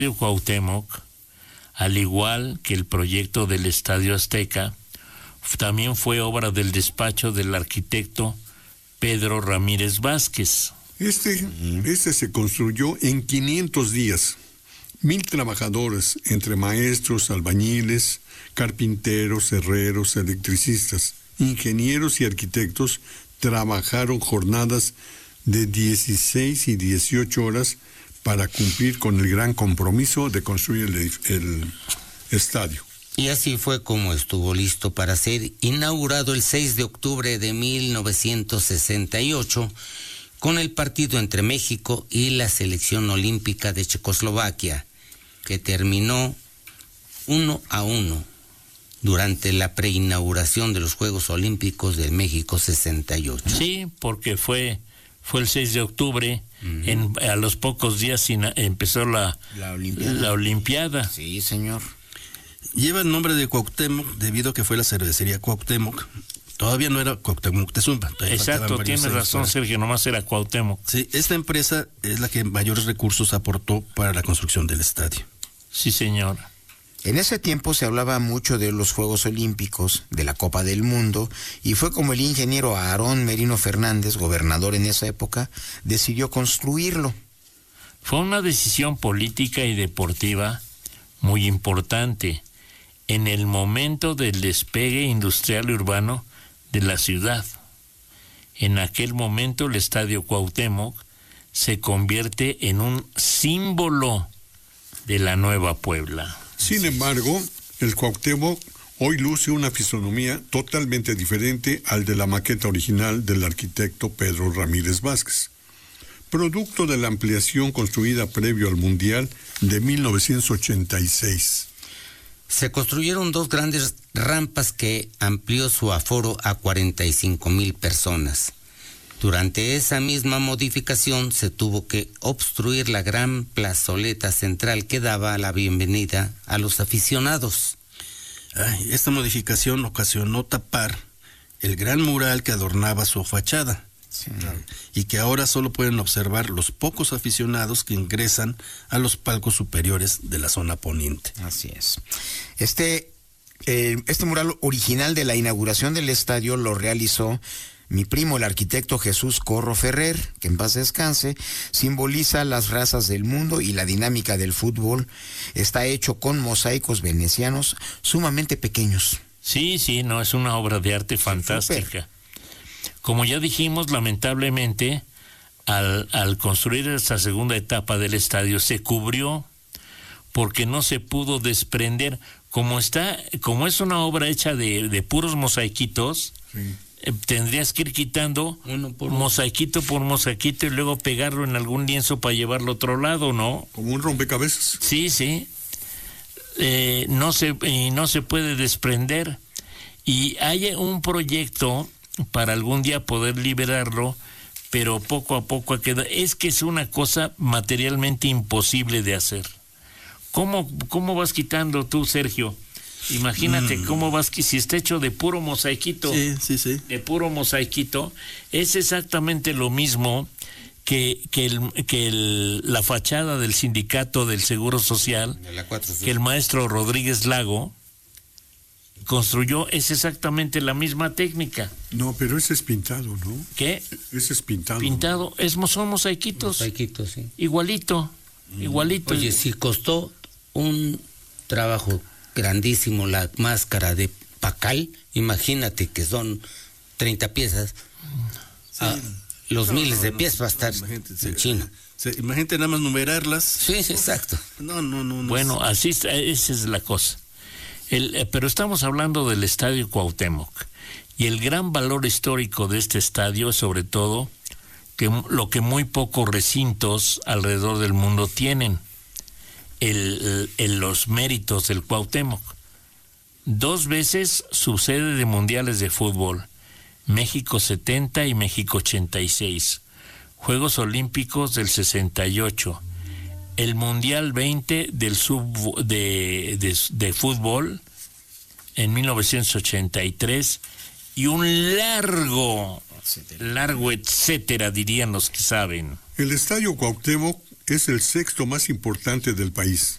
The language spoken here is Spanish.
Cuauhtémoc, al igual que el proyecto del Estadio Azteca, también fue obra del despacho del arquitecto Pedro Ramírez Vázquez. Este se construyó en 500 días. 1,000 trabajadores, entre maestros, albañiles, carpinteros, herreros, electricistas, ingenieros y arquitectos, trabajaron jornadas de 16 y 18 horas para cumplir con el gran compromiso de construir el estadio. Y así fue como estuvo listo para ser inaugurado el 6 de octubre de 1968 con el partido entre México y la selección olímpica de Checoslovaquia, que terminó 1-1 durante la preinauguración de los Juegos Olímpicos de México 68. Sí, porque fue el 6 de octubre, a los pocos días empezó la Olimpiada. Sí, señor. Lleva el nombre de Cuauhtémoc debido a que fue la cervecería Cuauhtémoc. Todavía no era Cuauhtémoc Moctezuma. Exacto, tienes razón, Sergio, nomás era Cuauhtémoc. Sí, esta empresa es la que mayores recursos aportó para la construcción del estadio. Sí, señor. En ese tiempo se hablaba mucho de los Juegos Olímpicos, de la Copa del Mundo, y fue como el ingeniero Aarón Merino Fernández, gobernador en esa época, decidió construirlo. Fue una decisión política y deportiva muy importante en el momento del despegue industrial y urbano de la ciudad. En aquel momento el Estadio Cuauhtémoc se convierte en un símbolo de la nueva Puebla. Sin embargo, el Cuauhtémoc hoy luce una fisonomía totalmente diferente al de la maqueta original del arquitecto Pedro Ramírez Vázquez, producto de la ampliación construida previo al Mundial de 1986. Se construyeron 2 grandes rampas que amplió su aforo a 45,000 personas. Durante esa misma modificación se tuvo que obstruir la gran plazoleta central que daba la bienvenida a los aficionados. Esta modificación ocasionó tapar el gran mural que adornaba su fachada. Sí. Y que ahora solo pueden observar los pocos aficionados que ingresan a los palcos superiores de la zona poniente. Así es. Este mural original de la inauguración del estadio lo realizó mi primo, el arquitecto Jesús Corro Ferrer, que en paz descanse. Simboliza las razas del mundo y la dinámica del fútbol. Está hecho con mosaicos venecianos sumamente pequeños. Sí, no, es una obra de arte fantástica. Super. Como ya dijimos, lamentablemente, al construir esta segunda etapa del estadio, se cubrió porque no se pudo desprender. Como es una obra hecha de puros mosaiquitos, sí, tendrías que ir quitando mosaiquito por mosaiquito y luego pegarlo en algún lienzo para llevarlo a otro lado, ¿no? Como un rompecabezas. Sí. No se puede desprender. Y hay un proyecto para algún día poder liberarlo, pero poco a poco ha quedado. Es que es una cosa materialmente imposible de hacer. ¿Cómo vas quitando tú, Sergio? Imagínate cómo vas, si está hecho de puro mosaiquito. Sí. De puro mosaiquito, es exactamente lo mismo que la fachada del sindicato del Seguro Social, que el maestro Rodríguez Lago construyó. Es exactamente la misma técnica. No, pero ese es pintado, ¿no? ¿Qué? Ese es pintado. Pintado, son mosaiquitos. Mosaiquitos, sí. Igualito. Oye, si costó un trabajo grandísimo la máscara de Pacal, imagínate que son 30 piezas. Sí. Los miles de piezas va a estar en China. Imagínate nada más numerarlas. Sí, exacto. No. Bueno, así esa es la cosa. Pero estamos hablando del Estadio Cuauhtémoc, y el gran valor histórico de este estadio es sobre todo lo que muy pocos recintos alrededor del mundo tienen, los méritos del Cuauhtémoc. 2 veces subsede de mundiales de fútbol, México 70 y México 86, Juegos Olímpicos del 68, el Mundial 20 de fútbol en 1983 y un largo etcétera, dirían los que saben. El Estadio Cuauhtémoc es el 6º más importante del país.